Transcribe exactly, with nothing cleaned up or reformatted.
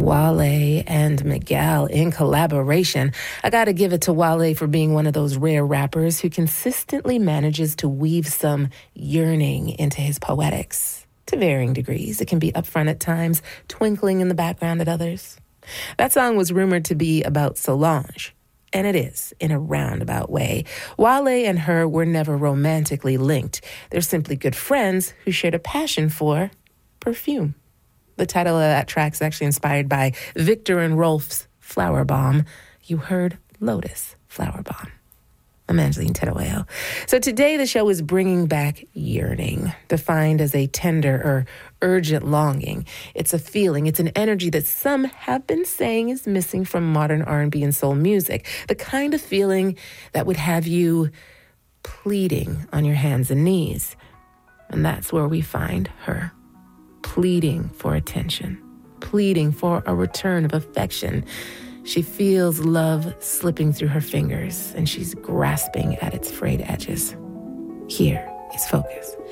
Wale and Miguel in collaboration. I gotta give it to Wale for being one of those rare rappers who consistently manages to weave some yearning into his poetics. To varying degrees. It can be upfront at times, twinkling in the background at others. That song was rumored to be about Solange, and it is, in a roundabout way. Wale and her were never romantically linked. They're simply good friends who shared a passion for perfume. The title of that track is actually inspired by Victor and Rolf's Flower Bomb. You heard Lotus Flower Bomb. I'm Angeline Teruel. So today the show is bringing back yearning, defined as a tender or urgent longing. It's a feeling, it's an energy that some have been saying is missing from modern R and B and soul music. The kind of feeling that would have you pleading on your hands and knees. And that's where we find her, pleading for attention, pleading for a return of affection. She feels love slipping through her fingers, and she's grasping at its frayed edges. Here is Focus.